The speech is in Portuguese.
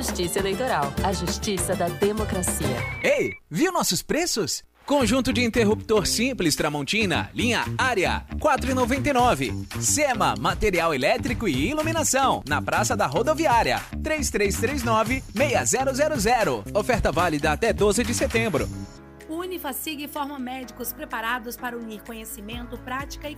Justiça Eleitoral, a justiça da democracia. Ei, viu nossos preços? Conjunto de interruptor simples Tramontina, linha Área, R$ 4,99. Sema, material elétrico e iluminação, na Praça da Rodoviária, 3339-6000. Oferta válida até 12 de setembro. O Unifacig forma médicos preparados para unir conhecimento, prática e